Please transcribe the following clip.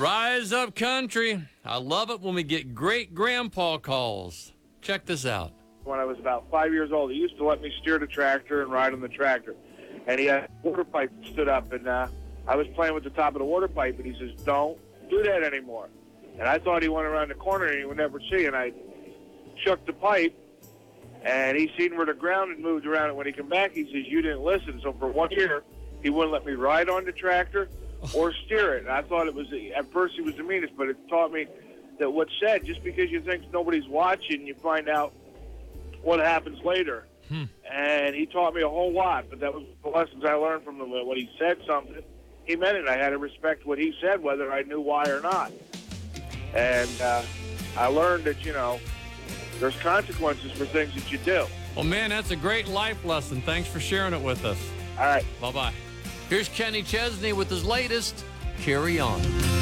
Rise up country. I love it when we get great grandpa calls. Check this out. When I was about 5 years old, he used to let me steer the tractor and ride on the tractor. And he had a water pipe stood up, and I was playing with the top of the water pipe, and he says, "Don't do that anymore." And I thought he went around the corner and he would never see, and I shook the pipe, and he seen where the ground had moved around, and when he came back, he says, "You didn't listen." So for 1 year, he wouldn't let me ride on the tractor or steer it. And I thought it was, at first he was the meanest, but it taught me that what's said, just because you think nobody's watching, you find out what happens later. And he taught me a whole lot, but that was the lessons I learned from him. When he said something, he meant it. I had to respect what he said, whether I knew why or not. And I learned that, there's consequences for things that you do. Well, man, that's a great life lesson. Thanks for sharing it with us. All right. Bye-bye. Here's Kenny Chesney with his latest, Carry On.